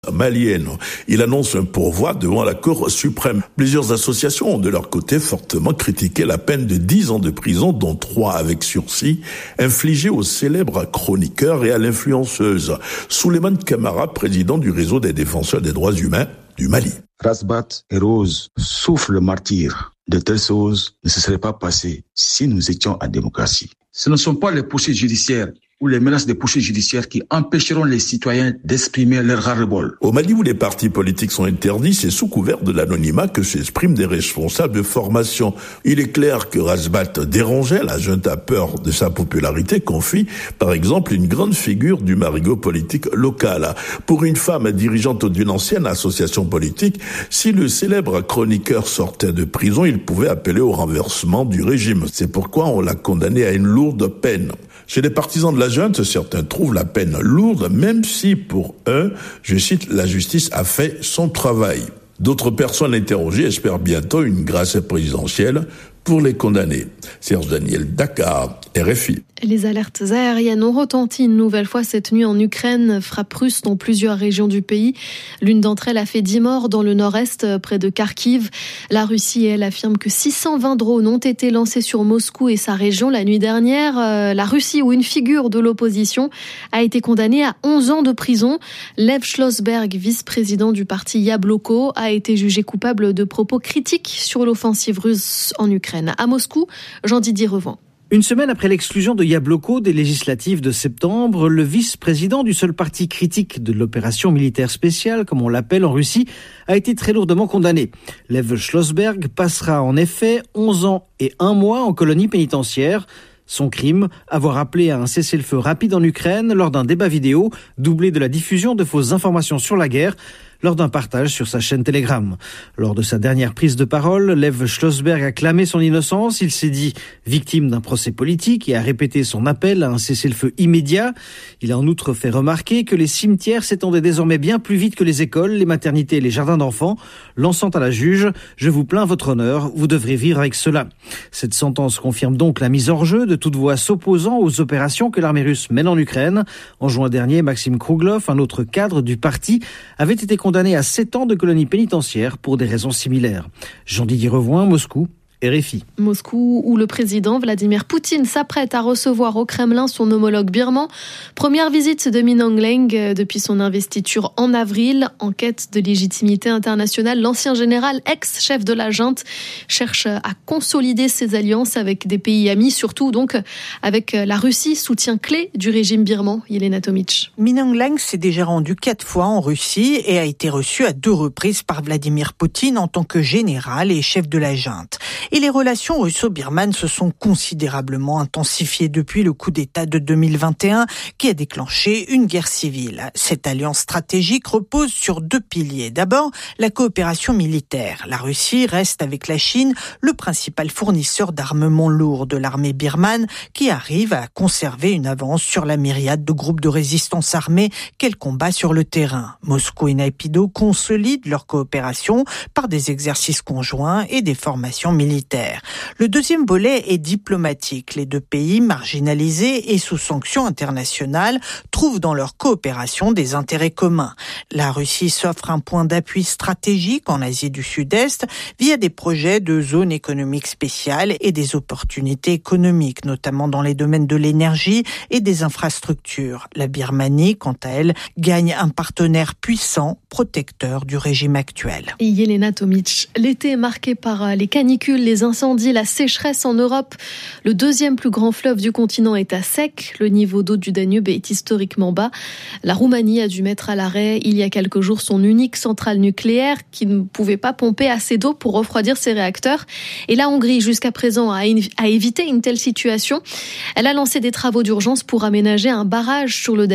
malienne. Il annonce un pourvoi devant la Cour suprême. Plusieurs associations ont de leur côté fortement critiqué la peine de 10 ans de prison, dont 3 avec sursis, infligée au célèbre chroniqueur et à l'influenceuse Souleymane Camara, président du réseau des défenseurs des droits humains du Mali. Rasbat et Rose souffrent le martyre. De telles choses ne se seraient pas passées si nous étions en démocratie. Ce ne sont pas les poursuites judiciaires ou les menaces de poursuites judiciaires qui empêcheront les citoyens d'exprimer leur ras-le-bol. Au Mali, où les partis politiques sont interdits, c'est sous couvert de l'anonymat que s'expriment des responsables de formation. Il est clair que Rasbat dérangeait, la junte a peur de sa popularité, confie par exemple une grande figure du marigot politique local. Pour une femme dirigeante d'une ancienne association politique, si le célèbre chroniqueur sortait de prison, il pouvait appeler au renversement du régime. C'est pourquoi on l'a condamné à une lourde peine. Chez les partisans de la junte, certains trouvent la peine lourde, même si pour eux, je cite, la justice a fait son travail. D'autres personnes interrogées espèrent bientôt une grâce présidentielle pour les condamnés. Serge Daniel, Dakar, RFI. Les alertes aériennes ont retenti une nouvelle fois cette nuit en Ukraine, frappe russe dans plusieurs régions du pays. L'une d'entre elles a fait 10 morts dans le nord-est, près de Kharkiv. La Russie, elle, affirme que 620 drones ont été lancés sur Moscou et sa région la nuit dernière. La Russie, où une figure de l'opposition a été condamnée à 11 ans de prison. Lev Schlossberg, vice-président du parti Yabloko, a été jugé coupable de propos critiques sur l'offensive russe en Ukraine. À Moscou, Jean-Didier Revent. Une semaine après l'exclusion de Yabloko des législatives de septembre, le vice-président du seul parti critique de l'opération militaire spéciale, comme on l'appelle en Russie, a été très lourdement condamné. Lev Schlossberg passera en effet 11 ans et 1 mois en colonie pénitentiaire. Son crime, avoir appelé à un cessez-le-feu rapide en Ukraine lors d'un débat vidéo, doublé de la diffusion de fausses informations sur la guerre, lors d'un partage sur sa chaîne Telegram. Lors de sa dernière prise de parole, Lev Schlossberg a clamé son innocence. Il s'est dit victime d'un procès politique et a répété son appel à un cessez-le-feu immédiat. Il a en outre fait remarquer que les cimetières s'étendaient désormais bien plus vite que les écoles, les maternités et les jardins d'enfants, lançant à la juge « Je vous plains votre honneur, vous devrez vivre avec cela ». Cette sentence confirme donc la mise hors jeu de toute voix s'opposant aux opérations que l'armée russe mène en Ukraine. En juin dernier, Maxime Kruglov, un autre cadre du parti, avait été condamné à 7 ans de colonie pénitentiaire pour des raisons similaires. Jean-Didier Revoin, Moscou. RFI. Moscou, où le président Vladimir Poutine s'apprête à recevoir au Kremlin son homologue birman. Première visite de Min Aung Hlaing depuis son investiture en avril. En quête de légitimité internationale, l'ancien général, ex-chef de la junte, cherche à consolider ses alliances avec des pays amis, surtout donc avec la Russie, soutien clé du régime birman. Yelena Tomic. Min Aung Hlaing s'est déjà rendu 4 fois en Russie et a été reçu à 2 reprises par Vladimir Poutine en tant que général et chef de la junte. Et les relations russo-birmanes se sont considérablement intensifiées depuis le coup d'État de 2021 qui a déclenché une guerre civile. Cette alliance stratégique repose sur 2 piliers. D'abord, la coopération militaire. La Russie reste avec la Chine le principal fournisseur d'armements lourds de l'armée birmane qui arrive à conserver une avance sur la myriade de groupes de résistance armés qu'elle combat sur le terrain. Moscou et Naypyidaw consolident leur coopération par des exercices conjoints et des formations militaires. Le deuxième volet est diplomatique. Les 2 pays marginalisés et sous sanctions internationales trouvent dans leur coopération des intérêts communs. La Russie s'offre un point d'appui stratégique en Asie du Sud-Est via des projets de zone économique spéciale et des opportunités économiques, notamment dans les domaines de l'énergie et des infrastructures. La Birmanie, quant à elle, gagne un partenaire puissant, protecteur du régime actuel. Yelena Tomic. L'été est marqué par les canicules, les incendies, la sécheresse en Europe. Le 2e plus grand fleuve du continent est à sec. Le niveau d'eau du Danube est historiquement bas. La Roumanie a dû mettre à l'arrêt il y a quelques jours son unique centrale nucléaire qui ne pouvait pas pomper assez d'eau pour refroidir ses réacteurs. Et la Hongrie, jusqu'à présent, a évité une telle situation. Elle a lancé des travaux d'urgence pour aménager un barrage sur le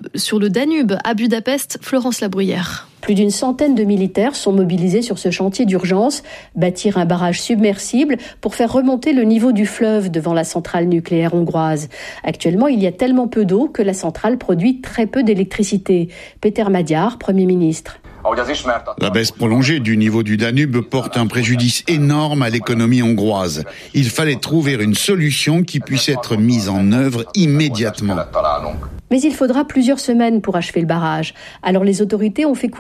Danube à Budapest. Florence Labruyère. Plus d'une centaine de militaires sont mobilisés sur ce chantier d'urgence, bâtir un barrage submersible pour faire remonter le niveau du fleuve devant la centrale nucléaire hongroise. Actuellement, il y a tellement peu d'eau que la centrale produit très peu d'électricité. Péter Magyar, Premier ministre. La baisse prolongée du niveau du Danube porte un préjudice énorme à l'économie hongroise. Il fallait trouver une solution qui puisse être mise en œuvre immédiatement. Mais il faudra plusieurs semaines pour achever le barrage. Alors les autorités ont fait